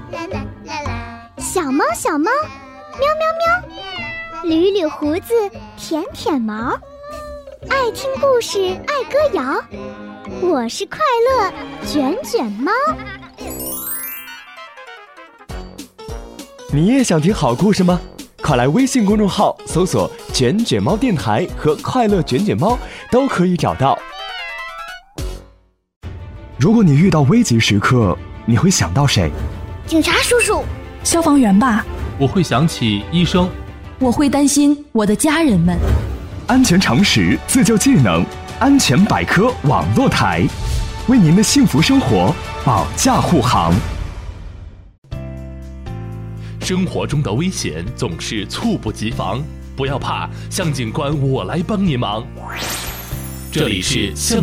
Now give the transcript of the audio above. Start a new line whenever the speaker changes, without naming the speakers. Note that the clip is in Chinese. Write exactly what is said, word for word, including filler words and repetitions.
小猫小猫，喵喵喵，捋捋胡子，舔舔毛，爱听故事，爱歌谣，我是快乐卷卷猫。
你也想听好故事吗？快来微信公众号搜索卷卷猫电台和快乐卷卷猫，都可以找到。如果你遇到危急时刻，你会想到谁？
警察叔叔，
消防员吧。
我会想起医生。
我会担心我的家人们。
安全常识，自救技能，安全百科网络台，为您的幸福生活保驾护航。
生活中的危险总是猝不及防，不要怕，向警官我来帮您忙。这里是向